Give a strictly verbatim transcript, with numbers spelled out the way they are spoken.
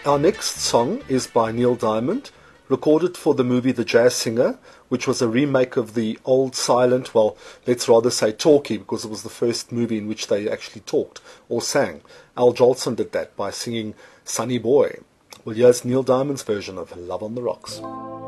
Our next song is by Neil Diamond, recorded for the movie The Jazz Singer, which was a remake of the old silent, well, let's rather say talkie, because it was the first movie in which they actually talked or sang. Al Jolson did that by singing Sonny Boy. Well, here's Neil Diamond's version of Love on the Rocks.